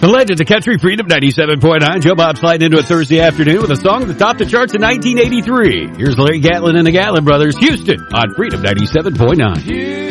The legend of country, Freedom 97.9. Joe Bob sliding into a Thursday afternoon with a song that topped the charts in 1983. Here's Larry Gatlin and the Gatlin Brothers, Houston, on Freedom 97.9.